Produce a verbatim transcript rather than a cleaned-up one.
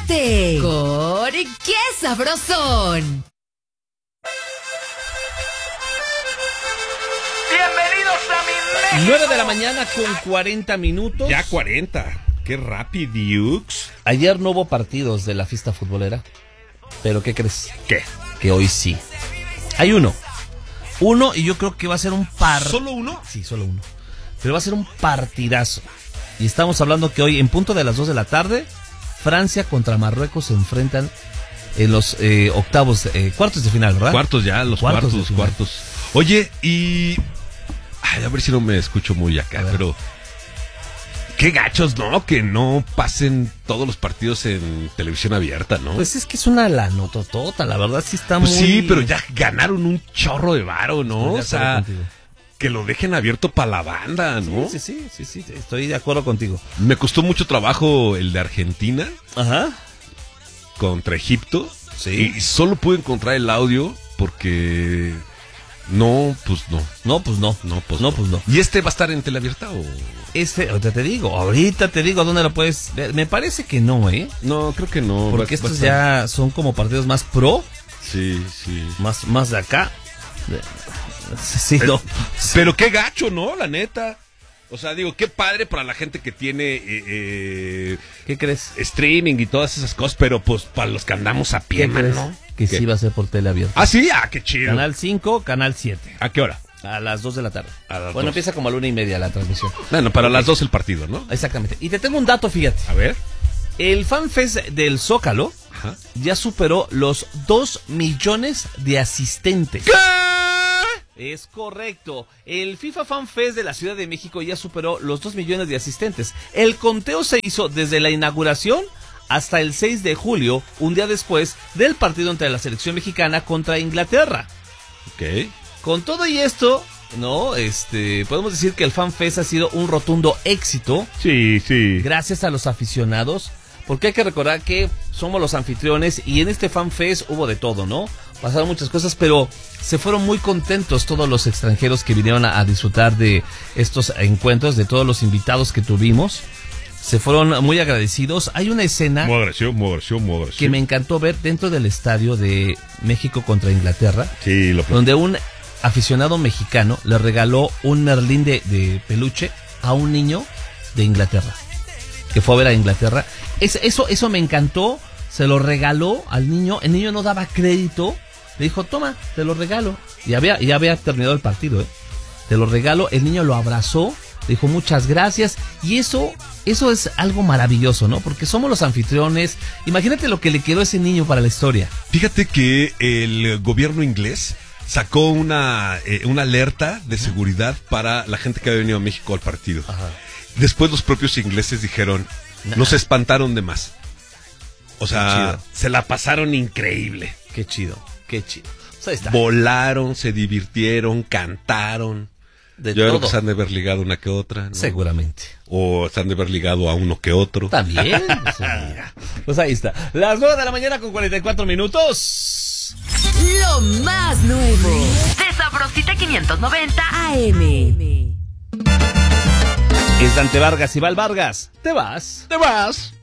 Despertate con ¡Qué sabrosón! Bienvenidos a mi México. nueve de la mañana con cuarenta minutos. Ya cuarenta. Qué rápido. Ayer no hubo partidos de la fiesta futbolera. ¿Pero qué crees? ¿Qué? Que hoy sí. Hay uno. Uno y yo creo que va a ser un par. ¿Solo uno? Sí, solo uno. Pero va a ser un partidazo. Y estamos hablando que hoy en punto de las dos de la tarde, Francia contra Marruecos se enfrentan en los eh, octavos, eh, cuartos de final, ¿verdad? Cuartos ya, los Cuartos cuartos, de cuartos. final. Oye, y... Ay, a ver si no me escucho muy acá, pero... Qué gachos, ¿no? Que no pasen todos los partidos en televisión abierta, ¿no? Pues es que es una lanototota, la verdad sí está Pues muy... sí, pero ya ganaron un chorro de varo, ¿no? Estoy de O sea, contigo. que lo dejen abierto para la banda, ¿no? Sí, sí, sí, sí, sí, estoy de acuerdo contigo. Me costó mucho trabajo el de Argentina Ajá. contra Egipto. Sí. Y solo pude encontrar el audio porque... No, pues no. No, pues no. No, pues no. Pues no. ¿Y este va a estar en teleabierta o...? Este, ahorita te digo, ahorita te digo dónde lo puedes ver. Me parece que no, ¿eh? No, creo que no. Porque Va- va a estos estar- ya son como partidos más pro, Sí, sí. más, más de acá. Sí, no. Pero qué gacho, ¿no? La neta. O sea, digo, qué padre para la gente que tiene eh, eh, ¿Qué crees? streaming y todas esas cosas, pero pues para los que andamos a pie, ¿Qué man, crees? ¿no? Que ¿Qué? sí va a ser por tele abierta. Ah, sí, ah, qué chido. Canal cinco, Canal siete. ¿A qué hora? A las dos de la tarde. A las Bueno, dos. empieza como a la una y media la transmisión. Bueno, para las dos el partido, ¿no? Exactamente. Y te tengo un dato, fíjate. A ver. El FanFest del Zócalo Ajá. ya superó los dos millones de asistentes. Es correcto. El FIFA Fan Fest de la Ciudad de México ya superó los dos millones de asistentes. El conteo se hizo desde la inauguración hasta el seis de julio, un día después del partido entre la selección mexicana contra Inglaterra. Ok. Con todo y esto, no, este, podemos decir que el Fan Fest ha sido un rotundo éxito Sí, sí. gracias a los aficionados, porque hay que recordar que somos los anfitriones y en este Fan Fest hubo de todo, ¿no? Pasaron muchas cosas, pero se fueron muy contentos todos los extranjeros que vinieron a, a disfrutar de estos encuentros, de todos los invitados que tuvimos. Se fueron muy agradecidos. Hay una escena Muy agresivo, muy agresivo, muy agresivo. que me encantó ver dentro del estadio de México contra Inglaterra, Sí, lo donde un aficionado mexicano le regaló un merlín de, de peluche a un niño de Inglaterra, que fue a ver a Inglaterra. Es, eso, eso me encantó. Se lo regaló al niño. El niño no daba crédito. Le dijo, toma, te lo regalo. Y había, ya había terminado el partido, ¿eh? Te lo regalo. El niño lo abrazó. Le dijo, muchas gracias. Y eso, eso es algo maravilloso, ¿no? Porque somos los anfitriones. Imagínate lo que le quedó a ese niño para la historia. Fíjate que el gobierno inglés sacó una, eh, una alerta de seguridad para la gente que había venido a México al partido. Ajá. Después los propios ingleses dijeron, Nah. nos espantaron de más. O sea, Qué chido. se la pasaron increíble. Qué chido, qué chido. O sea, está. Volaron, se divirtieron, cantaron. De Yo creo todo. que se han de haber ligado una que otra, ¿no? Seguramente. O se han de haber ligado a uno que otro. También. Pues, mira. Pues ahí está. Las nueve de la mañana con cuarenta y cuatro minutos. Lo más nuevo de Sabrosita quinientos noventa A M. Es Dante Vargas y Val Vargas. Te vas. ¡Te vas!